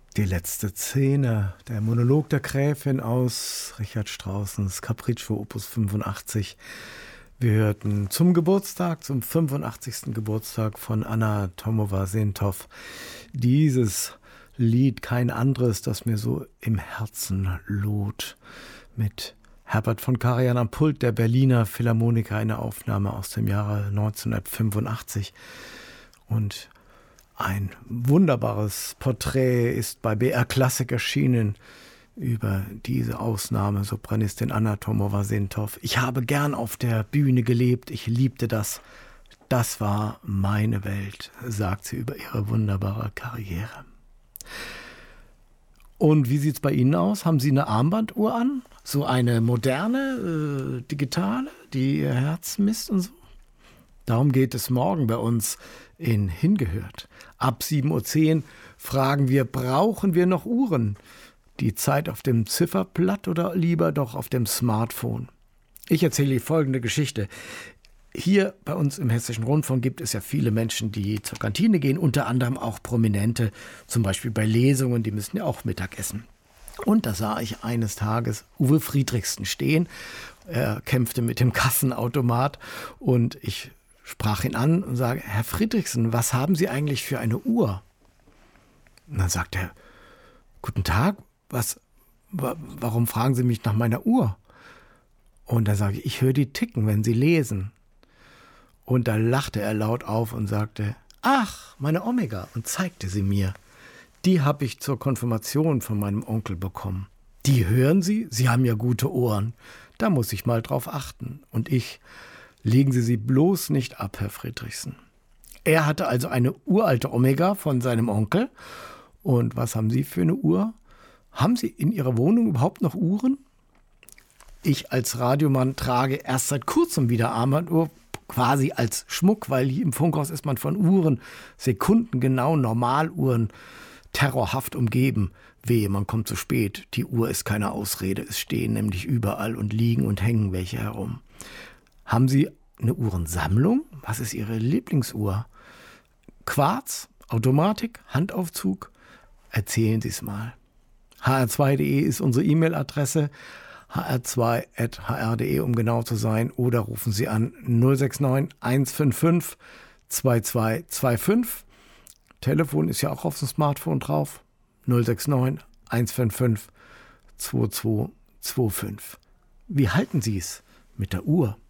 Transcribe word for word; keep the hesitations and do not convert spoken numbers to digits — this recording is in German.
Die letzte Szene, der Monolog der Gräfin aus Richard Straussens Capriccio Opus fünfundachtzig. Wir hörten zum Geburtstag, zum fünfundachtzigsten Geburtstag von Anna Tomova-Sentov dieses Lied, kein anderes, das mir so im Herzen lod, mit Herbert von Karajan am Pult der Berliner Philharmoniker, eine Aufnahme aus dem Jahre neunzehnhundertfünfundachtzig. Und ein wunderbares Porträt ist bei B R Klassik erschienen über diese Ausnahme, Sopranistin Anna Tomova-Sentov. Ich habe gern auf der Bühne gelebt, ich liebte das. Das war meine Welt, sagt sie über ihre wunderbare Karriere. Und wie sieht's bei Ihnen aus? Haben Sie eine Armbanduhr an? So eine moderne, äh, digitale, die Ihr Herz misst und so? Darum geht es morgen bei uns in Hingehört. Ab sieben Uhr zehn fragen wir, brauchen wir noch Uhren? Die Zeit auf dem Zifferblatt oder lieber doch auf dem Smartphone? Ich erzähle die folgende Geschichte. Hier bei uns im Hessischen Rundfunk gibt es ja viele Menschen, die zur Kantine gehen, unter anderem auch Prominente, zum Beispiel bei Lesungen, die müssen ja auch Mittag essen. Und da sah ich eines Tages Uwe Friedrichsen stehen. Er kämpfte mit dem Kassenautomat und ich sprach ihn an und sage, Herr Friedrichsen, was haben Sie eigentlich für eine Uhr? Und dann sagt er, guten Tag, was, wa, warum fragen Sie mich nach meiner Uhr? Und da sage ich, ich höre die ticken, wenn Sie lesen. Und da lachte er laut auf und sagte, ach, meine Omega, und zeigte sie mir. Die habe ich zur Konfirmation von meinem Onkel bekommen. Die hören Sie? Sie haben ja gute Ohren. Da muss ich mal drauf achten. Und ich, legen Sie sie bloß nicht ab, Herr Friedrichsen. Er hatte also eine uralte Omega von seinem Onkel. Und was haben Sie für eine Uhr? Haben Sie in Ihrer Wohnung überhaupt noch Uhren? Ich als Radiomann trage erst seit kurzem wieder Armbanduhr, quasi als Schmuck, weil hier im Funkhaus ist man von Uhren, sekundengenau Normaluhren, terrorhaft umgeben. Wehe, man kommt zu spät. Die Uhr ist keine Ausrede. Es stehen nämlich überall und liegen und hängen welche herum. Haben Sie eine Uhrensammlung? Was ist Ihre Lieblingsuhr? Quarz, Automatik, Handaufzug? Erzählen Sie es mal. h r zwei punkt d e ist unsere E-Mail-Adresse. h r zwei at h r punkt d e, um genau zu sein. Oder rufen Sie an null sechs neun eins fünf fünf zwei zwei zwei fünf. Telefon ist ja auch auf dem Smartphone drauf. null sechs neun eins fünf fünf zwei zwei zwei fünf. Wie halten Sie es mit der Uhr?